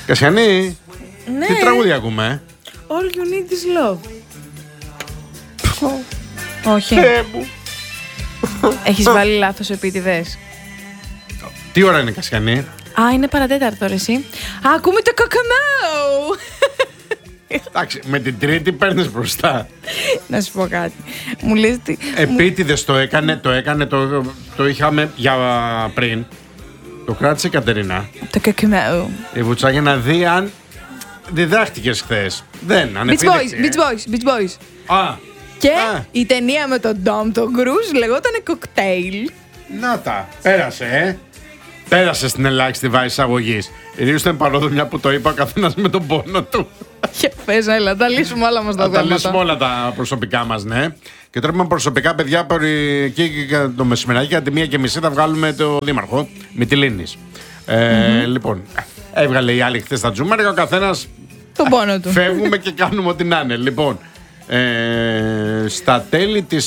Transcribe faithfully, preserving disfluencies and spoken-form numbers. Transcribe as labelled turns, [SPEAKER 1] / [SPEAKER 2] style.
[SPEAKER 1] Κασιανή,
[SPEAKER 2] Ναι.
[SPEAKER 1] τι τραγούδια ακούμε?
[SPEAKER 2] All you need is love. Όχι.
[SPEAKER 1] Θεέ μου.
[SPEAKER 2] Έχεις βάλει λάθος επίτηδες.
[SPEAKER 1] Τι ώρα είναι, Κασιανή?
[SPEAKER 2] Α, είναι παρατέταρτο ρε εσύ. Α, ακούμε το κοκομάου.
[SPEAKER 1] Εντάξει, με την Τρίτη παίρνεις μπροστά.
[SPEAKER 2] Να σου πω κάτι. Μου λες τι.
[SPEAKER 1] Επίτηδες το έκανε, το έκανε, το, το είχαμε για πριν. Το κράτησε η Κατερίνα.
[SPEAKER 2] Το κοκομάου.
[SPEAKER 1] Η Βουτσά για να δει αν διδάχτηκες χθες. Δεν,
[SPEAKER 2] Beach
[SPEAKER 1] ανεπίτηδες.
[SPEAKER 2] Boys, Beach Boys, Beach Boys.
[SPEAKER 1] Α,
[SPEAKER 2] Και
[SPEAKER 1] Α.
[SPEAKER 2] η ταινία με τον Ντόμ, τον Κρούζ, λεγόταν Cocktail.
[SPEAKER 1] να τα, πέρασε, ε. Πέρασε στην ελάχιστη βάση εισαγωγής. Ιδίως ήταν παρόδο μια που το είπα, ο καθένας με τον πόνο του.
[SPEAKER 2] Και πες, έλα, τα λύσουμε όλα μας τα
[SPEAKER 1] Θα τα
[SPEAKER 2] θέματα.
[SPEAKER 1] λύσουμε όλα τα προσωπικά μας, ναι. Και τώρα με προσωπικά, παιδιά, εκεί το μεσημεράκι, κατά τη μία και μισή θα βγάλουμε το δήμαρχο Μυτιλήνης. Ε, mm-hmm. Λοιπόν, έβγαλε η άλλη χθες τα τζούμαρικα, ο καθένας
[SPEAKER 2] Τον πόνο του.
[SPEAKER 1] φεύγουμε και κάνουμε ό,τι να είναι. Λοιπόν, ε, στα τέλη της